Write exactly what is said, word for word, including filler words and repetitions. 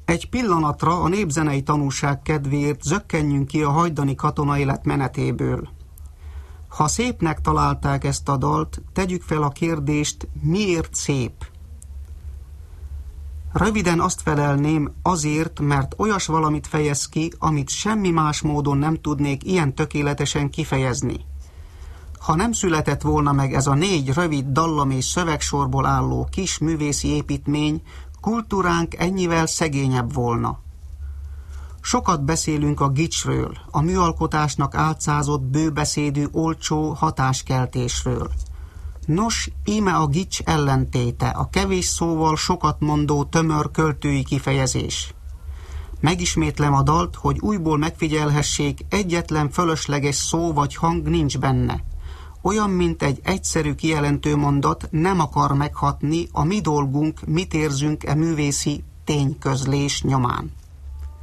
Egy pillanatra a népzenei tanúság kedvéért zökkenjünk ki a hajdani katonaélet menetéből. Ha szépnek találták ezt a dalt, tegyük fel a kérdést, miért szép? Röviden azt felelném, azért, mert olyas valamit fejez ki, amit semmi más módon nem tudnék ilyen tökéletesen kifejezni. Ha nem született volna meg ez a négy rövid dallam és szövegsorból álló kis művészi építmény, kultúránk ennyivel szegényebb volna. Sokat beszélünk a gicsről, a műalkotásnak álcázott bőbeszédű olcsó hatáskeltésről. Nos, íme a gics ellentéte, a kevés szóval sokat mondó tömör költői kifejezés. Megismétlem a dalt, hogy újból megfigyelhessék, egyetlen fölösleges szó vagy hang nincs benne. Olyan, mint egy egyszerű kijelentő mondat, nem akar meghatni a mi dolgunk, mit érzünk e művészi tényközlés nyomán.